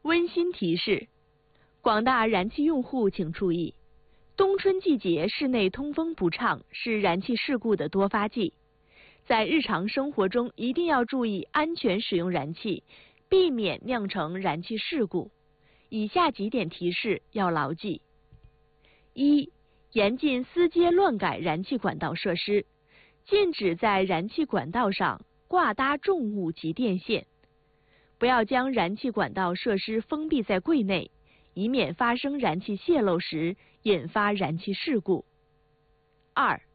温馨提示：广大燃气用户请注意，冬春季节室内通风不畅是燃气事故的多发季，在日常生活中一定要注意安全使用燃气，避免酿成燃气事故。以下几点提示要牢记：一、严禁私接乱改燃气管道设施，禁止在燃气管道上挂搭重物及电线，不要将燃气管道设施封闭在柜内，以免发生燃气泄漏时引发燃气事故。二、